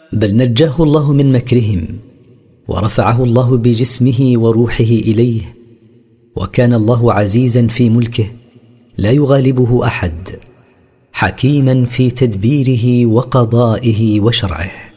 بل نجاه الله من مكرهم ورفعه الله بجسمه وروحه إليه، وكان الله عزيزا في ملكه لا يغالبه أحد، حكيما في تدبيره وقضائه وشرعه.